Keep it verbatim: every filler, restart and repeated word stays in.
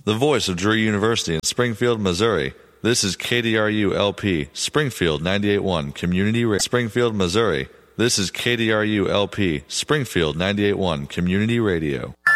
The voice of Drury University in Springfield, Missouri. This is K D R U L P, Springfield ninety-eight point one Community Radio. Springfield, Missouri. This is K D R U L P, Springfield ninety-eight point one Community Radio.